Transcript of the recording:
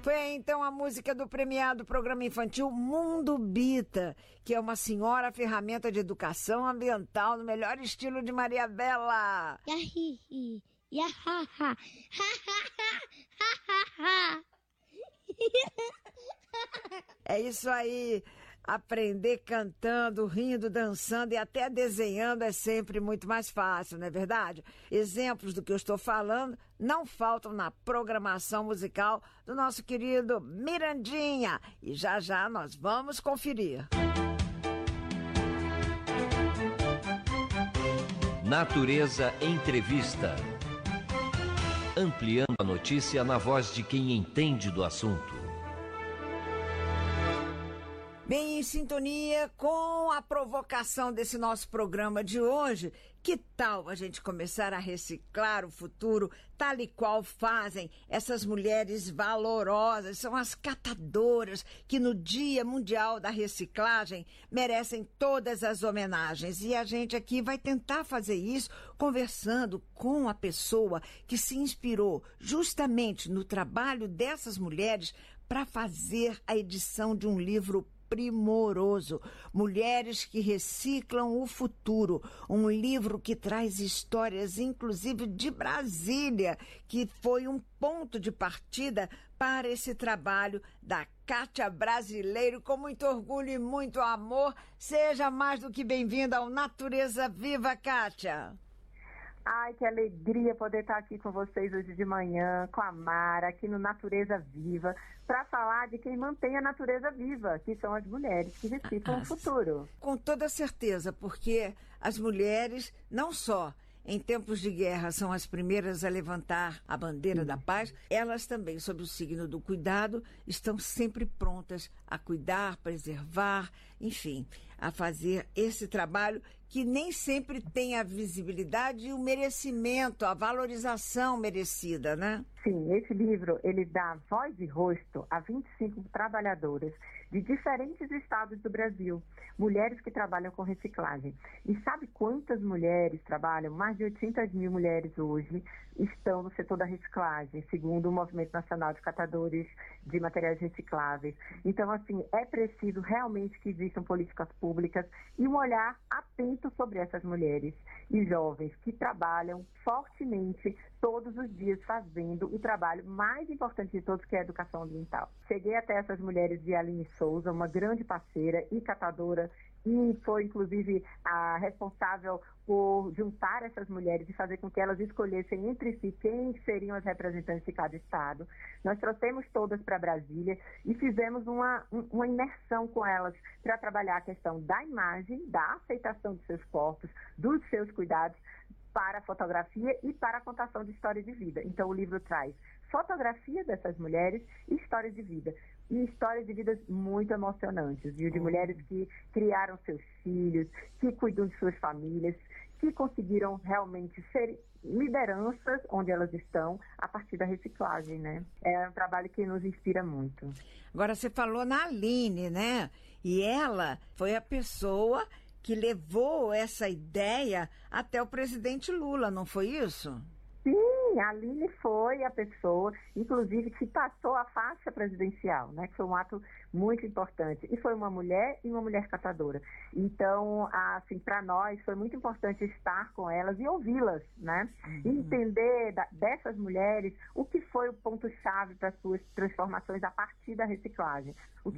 Foi aí, então, a música do premiado programa infantil Mundo Bita, que é uma senhora ferramenta de educação ambiental no melhor estilo de Maria Bela. Yahihi, yahaha, ha. É isso aí. Aprender cantando, rindo, dançando e até desenhando é sempre muito mais fácil, não é verdade? Exemplos do que eu estou falando não faltam na programação musical do nosso querido Mirandinha. E já já nós vamos conferir. Natureza Entrevista. Ampliando a notícia na voz de quem entende do assunto. Bem, em sintonia com a provocação desse nosso programa de hoje, que tal a gente começar a reciclar o futuro tal e qual fazem essas mulheres valorosas, são as catadoras que no Dia Mundial da Reciclagem merecem todas as homenagens. E a gente aqui vai tentar fazer isso conversando com a pessoa que se inspirou justamente no trabalho dessas mulheres para fazer a edição de um livro primoroso, Mulheres que Reciclam o Futuro, um livro que traz histórias, inclusive de Brasília, que foi um ponto de partida para esse trabalho da Kátia Brasileiro. Com muito orgulho e muito amor, seja mais do que bem-vinda ao Natureza Viva, Kátia. Ai, que alegria poder estar aqui com vocês hoje de manhã, com a Mara, aqui no Natureza Viva, para falar de quem mantém a natureza viva, que são as mulheres que reciclam o futuro. Com toda certeza, porque as mulheres não só em tempos de guerra são as primeiras a levantar a bandeira da paz, elas também, sob o signo do cuidado, estão sempre prontas a cuidar, preservar, enfim, a fazer esse trabalho que nem sempre tem a visibilidade e o merecimento, a valorização merecida, né? Sim, esse livro, ele dá voz e rosto a 25 trabalhadoras de diferentes estados do Brasil, mulheres que trabalham com reciclagem. E sabe quantas mulheres trabalham? Mais de 800 mil mulheres hoje estão no setor da reciclagem, segundo o Movimento Nacional de Catadores de Materiais Recicláveis. Então, assim, é preciso realmente que existam políticas públicas e um olhar atento sobre essas mulheres e jovens que trabalham fortemente todos os dias fazendo o trabalho mais importante de todos, que é a educação ambiental. Cheguei até essas mulheres de Aline Souza, uma grande parceira e catadora, e foi, inclusive, a responsável por juntar essas mulheres e fazer com que elas escolhessem entre si quem seriam as representantes de cada estado. Nós trouxemos todas para Brasília e fizemos uma imersão com elas para trabalhar a questão da imagem, da aceitação dos seus corpos, dos seus cuidados para a fotografia e para a contação de história de vida. Então, o livro traz fotografia dessas mulheres e histórias de vida. E histórias de vidas muito emocionantes, viu? De mulheres que criaram seus filhos, que cuidam de suas famílias, que conseguiram realmente ser lideranças onde elas estão a partir da reciclagem, né? É um trabalho que nos inspira muito. Agora, você falou na Aline, né? E ela foi a pessoa que levou essa ideia até o presidente Lula, não foi isso? Sim, a Aline foi a pessoa, inclusive, que passou a faixa presidencial, né? Que foi um ato muito importante. E foi uma mulher e uma mulher catadora. Então, assim, para nós foi muito importante estar com elas e ouvi-las, né? E entender dessas mulheres o que foi o ponto-chave para suas transformações a partir da reciclagem. O que